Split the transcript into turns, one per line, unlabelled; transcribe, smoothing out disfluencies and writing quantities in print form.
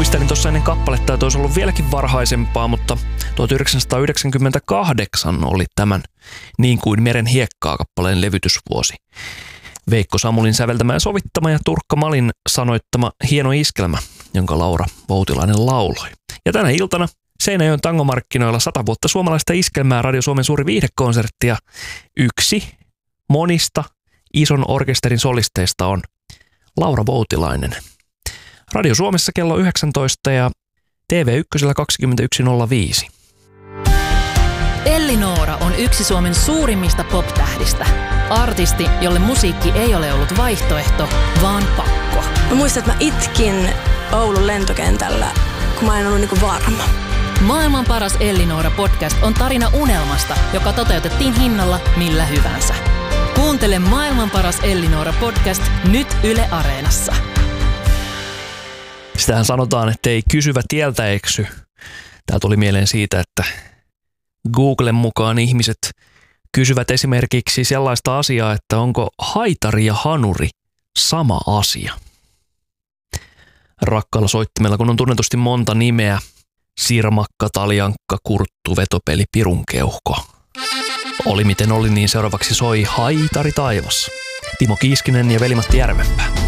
Muistelin tuossa ennen kappaletta, että olisi ollut vieläkin varhaisempaa, mutta 1998 oli tämän Niin kuin meren hiekkaa -kappaleen levytysvuosi. Veikko Samulin säveltämä ja sovittama ja Turkka Malin sanoittama hieno iskelmä, jonka Laura Voutilainen lauloi. Ja tänä iltana Seinäjoen tangomarkkinoilla 100 vuotta suomalaista iskelmää, Radio Suomen suuri viihdekonsertti, ja yksi monista ison orkesterin solisteista on Laura Voutilainen. Radio Suomessa kello 19 ja TV1 21.05.
Elli Noora on yksi Suomen suurimmista pop-tähdistä. Artisti, jolle musiikki ei ole ollut vaihtoehto, vaan pakko.
Mä muistan, että mä itkin Oulun lentokentällä, kun mä en ollut niinku varma.
Maailman paras Elli Noora podcast on tarina unelmasta, joka toteutettiin hinnalla millä hyvänsä. Kuuntele Maailman paras Elli Noora podcast nyt Yle Areenassa.
Sitähän sanotaan, että ei kysyvä tieltä eksy. Tää tuli mieleen siitä, että Googlen mukaan ihmiset kysyvät esimerkiksi sellaista asiaa, että onko haitari ja hanuri sama asia. Rakkaalla soittimella, kun on tunnetusti monta nimeä: Sirmakka, Taljankka, Kurttu, Vetopeli, Pirunkeuhko. Oli miten oli, niin seuraavaksi soi Haitari taivas. Timo Kiiskinen ja Veli-Matti Järvenpää.